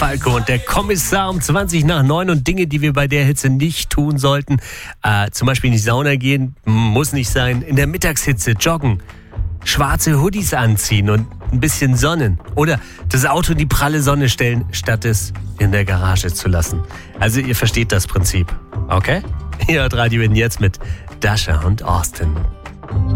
Falco und der Kommissar um 20:20 und Dinge, die wir bei der Hitze nicht tun sollten. Zum Beispiel in die Sauna gehen, muss nicht sein. In der Mittagshitze joggen, schwarze Hoodies anziehen und ein bisschen sonnen. Oder das Auto in die pralle Sonne stellen, statt es in der Garage zu lassen. Also ihr versteht das Prinzip, okay? Ihr hört Radio N jetzt mit Dasha und Austin.